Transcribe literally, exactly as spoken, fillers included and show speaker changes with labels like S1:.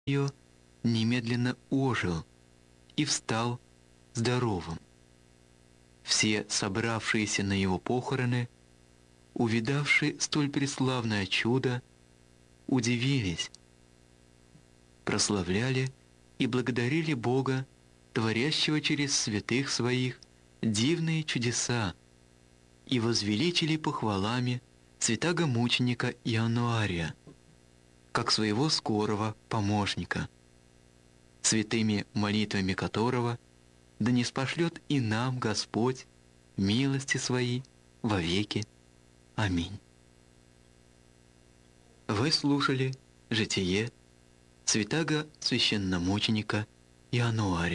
S1: ее немедленно ожил и встал здоровым. Все собравшиеся на его похороны, увидавши столь преславное чудо, удивились, прославляли и благодарили Бога, творящего через святых своих дивные чудеса, и возвеличили похвалами святаго мученика Иануария, как своего скорого помощника, святыми молитвами которого да ниспошлет и нам Господь милости свои вовеки. Аминь. Вы слушали житие святаго священномученика Иануария.